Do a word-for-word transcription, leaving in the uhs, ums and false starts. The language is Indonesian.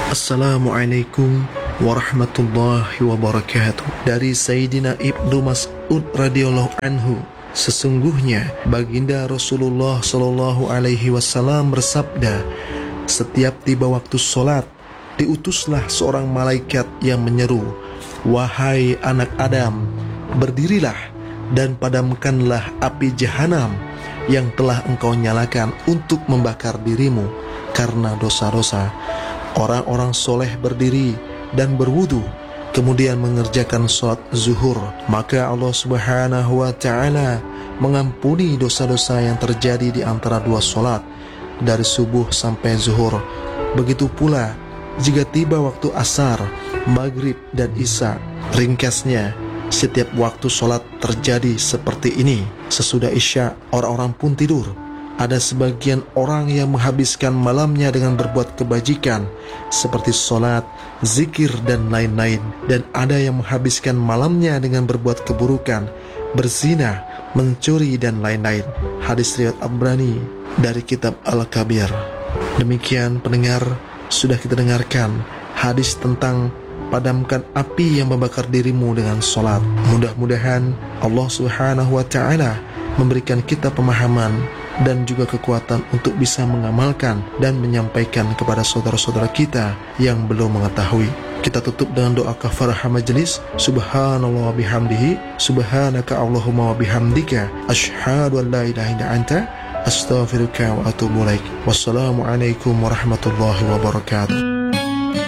Assalamualaikum warahmatullahi wabarakatuh. Dari Sayyidina Ibnu Mas'ud radhiyallahu anhu, sesungguhnya baginda Rasulullah sallallahu alaihi wasallam bersabda, setiap tiba waktu sholat, diutuslah seorang malaikat yang menyeru, wahai anak Adam, berdirilah dan padamkanlah api jahanam yang telah engkau nyalakan untuk membakar dirimu karena dosa-dosa. Orang-orang soleh berdiri dan berwudu, kemudian mengerjakan sholat zuhur, maka Allah subhanahu wa ta'ala mengampuni dosa-dosa yang terjadi di antara dua sholat, dari subuh sampai zuhur. Begitu pula jika tiba waktu asar, maghrib dan isya. Ringkasnya, setiap waktu sholat terjadi seperti ini. Sesudah isya, orang-orang pun tidur. Ada sebagian orang yang menghabiskan malamnya dengan berbuat kebajikan seperti sholat, zikir, dan lain-lain. Dan ada yang menghabiskan malamnya dengan berbuat keburukan, berzina, mencuri, dan lain-lain. Hadis riwayat Abrani dari kitab Al-Kabir. Demikian pendengar, sudah kita dengarkan hadis tentang padamkan api yang membakar dirimu dengan sholat. Mudah-mudahan Allah subhanahu wa ta'ala memberikan kita pemahaman dan juga kekuatan untuk bisa mengamalkan dan menyampaikan kepada saudara-saudara kita yang belum mengetahui. Kita tutup dengan doa kafarah majelis. Subhanallah wa bihamdihi, subhanaka Allahumma wa bihamdika, asyhadu an la ilaha illa anta, astaghfiruka wa atubu ilaik. Wassalamualaikum warahmatullahi wabarakatuh.